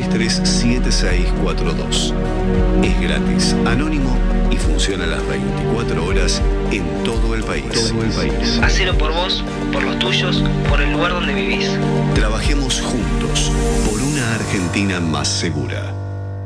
637642. Es gratis, anónimo y funciona las 24 horas en todo el país. Hacelo por vos, por los tuyos, por el lugar donde vivís. Trabajemos juntos por una Argentina más segura.